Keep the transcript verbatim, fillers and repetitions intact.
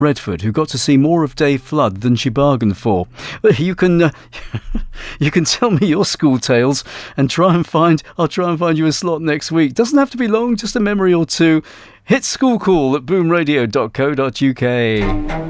Redford, who got to see more of Dave Flood than she bargained for. You can uh, you can tell me your school tales and try and find I'll try and find you a slot next week. Doesn't have to be long, just a memory or two. Hit School Call at boom radio dot co dot uk.